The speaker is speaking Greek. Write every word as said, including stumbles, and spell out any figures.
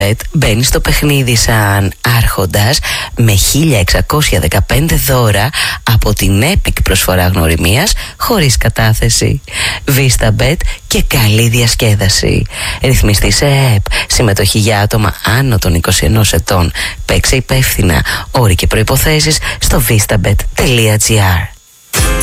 μπαίνει στο παιχνίδι σαν άρχοντας με χίλια εξακόσια δεκαπέντε δώρα από την Epic προσφορά γνωριμίας χωρίς κατάθεση. VistaBet και καλή διασκέδαση. Ρυθμιστή σε ΕΕΠ. Συμμετοχή για άτομα άνω των είκοσι ενός ετών. Παίξε υπεύθυνα. Όροι και προϋποθέσεις στο vistabet τελεία gr.